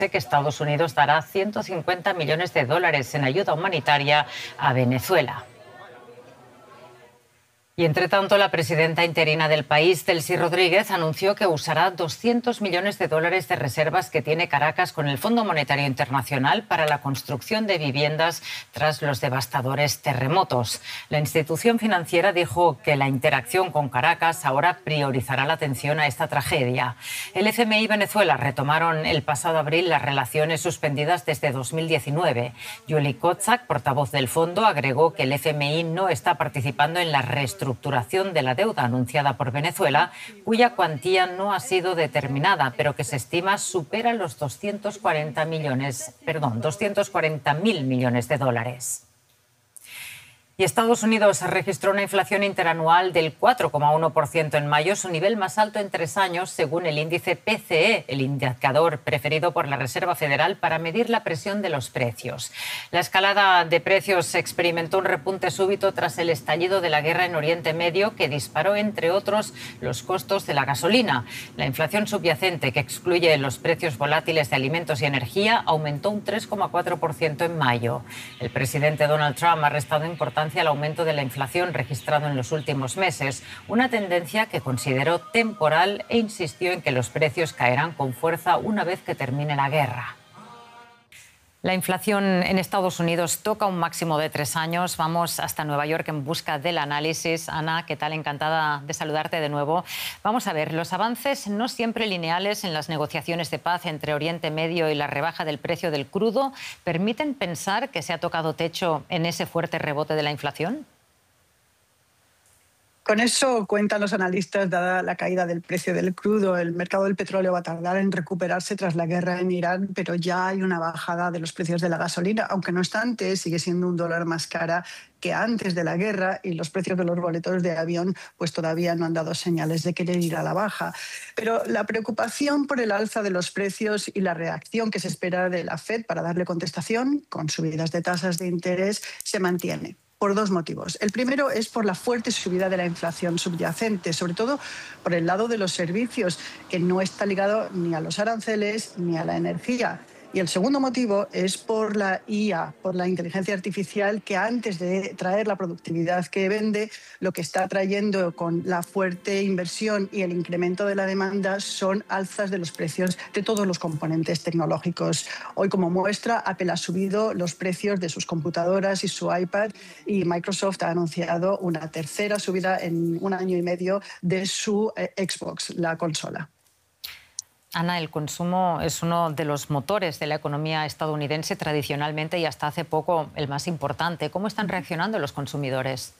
que Estados Unidos dará 150 millones de dólares en ayuda humanitaria a Venezuela. Y entre tanto, la presidenta interina del país, Delcy Rodríguez, anunció que usará 200 millones de dólares de reservas que tiene Caracas con el Fondo Monetario Internacional para la construcción de viviendas tras los devastadores terremotos. La institución financiera dijo que la interacción con Caracas ahora priorizará la atención a esta tragedia. El FMI y Venezuela retomaron el pasado abril las relaciones suspendidas desde 2019. Julie Kotzak, portavoz del fondo, agregó que el FMI no está participando en la reestructuración de la deuda anunciada por Venezuela, cuya cuantía no ha sido determinada, pero que se estima supera los 240.000 millones de dólares. Y Estados Unidos registró una inflación interanual del 4,1% en mayo, su nivel más alto en 3 años, según el índice PCE, el indicador preferido por la Reserva Federal para medir la presión de los precios. La escalada de precios experimentó un repunte súbito tras el estallido de la guerra en Oriente Medio, que disparó, entre otros, los costos de la gasolina. La inflación subyacente, que excluye los precios volátiles de alimentos y energía, aumentó un 3,4% en mayo. El presidente Donald Trump ha restado importancia al aumento de la inflación registrado en los últimos meses, una tendencia que consideró temporal e insistió en que los precios caerán con fuerza una vez que termine la guerra. La inflación en Estados Unidos toca un máximo de 3 años. Vamos hasta Nueva York en busca del análisis. Ana, ¿qué tal? Encantada de saludarte de nuevo. Vamos a ver, los avances no siempre lineales en las negociaciones de paz entre Oriente Medio y la rebaja del precio del crudo permiten pensar que se ha tocado techo en ese fuerte rebote de la inflación. Con eso cuentan los analistas, dada la caída del precio del crudo. El mercado del petróleo va a tardar en recuperarse tras la guerra en Irán, pero ya hay una bajada de los precios de la gasolina, aunque no obstante sigue siendo $1 más cara que antes de la guerra, y los precios de los boletos de avión pues todavía no han dado señales de querer ir a la baja. Pero la preocupación por el alza de los precios y la reacción que se espera de la Fed para darle contestación con subidas de tasas de interés se mantiene, por 2 motivos. El primero es por la fuerte subida de la inflación subyacente, sobre todo por el lado de los servicios, que no está ligado ni a los aranceles ni a la energía. Y el segundo motivo es por la IA, por la inteligencia artificial, que antes de traer la productividad que vende, lo que está trayendo con la fuerte inversión y el incremento de la demanda son alzas de los precios de todos los componentes tecnológicos. Hoy, como muestra, Apple ha subido los precios de sus computadoras y su iPad, y Microsoft ha anunciado una tercera subida en 1 año y medio de su Xbox, la consola. Ana, el consumo es uno de los motores de la economía estadounidense tradicionalmente y hasta hace poco el más importante. ¿Cómo están reaccionando los consumidores?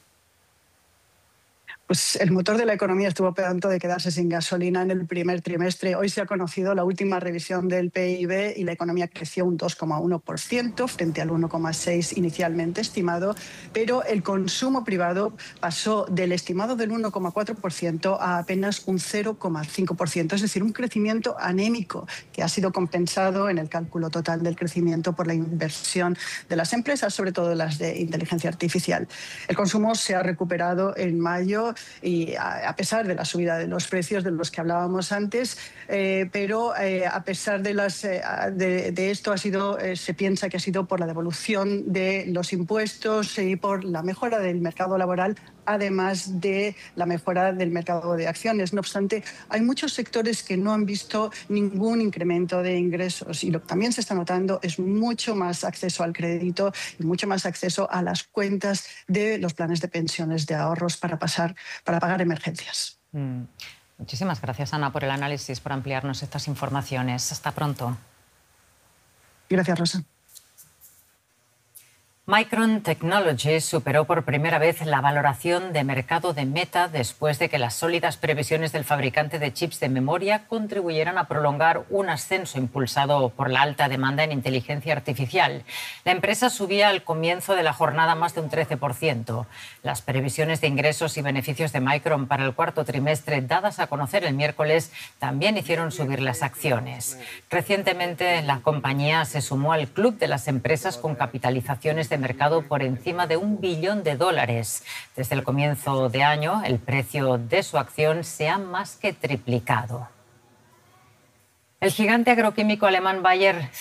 Pues el motor de la economía estuvo a punto de quedarse sin gasolina en el primer trimestre. Hoy se ha conocido la última revisión del PIB y la economía creció un 2,1% frente al 1,6% inicialmente estimado, pero el consumo privado pasó del estimado del 1,4% a apenas un 0,5%, es decir, un crecimiento anémico que ha sido compensado en el cálculo total del crecimiento por la inversión de las empresas, sobre todo las de inteligencia artificial. El consumo se ha recuperado en mayo, y a pesar de la subida de los precios de los que hablábamos antes, pero a pesar de esto se piensa que ha sido por la devolución de los impuestos y por la mejora del mercado laboral, además de la mejora del mercado de acciones. No obstante, hay muchos sectores que no han visto ningún incremento de ingresos, y lo que también se está notando es mucho más acceso al crédito y mucho más acceso a las cuentas de los planes de pensiones, de ahorros para pagar emergencias. Muchísimas gracias, Ana, por el análisis, por ampliarnos estas informaciones. Hasta pronto. Gracias, Rosa. Micron Technology superó por primera vez la valoración de mercado de Meta después de que las sólidas previsiones del fabricante de chips de memoria contribuyeran a prolongar un ascenso impulsado por la alta demanda en inteligencia artificial. La empresa subía al comienzo de la jornada más de un 13%. Las previsiones de ingresos y beneficios de Micron para el cuarto trimestre, dadas a conocer el miércoles, también hicieron subir las acciones. Recientemente, la compañía se sumó al club de las empresas con capitalizaciones de mercado por encima de $1 billón. Desde el comienzo de año, el precio de su acción se ha más que triplicado. El gigante agroquímico alemán Bayer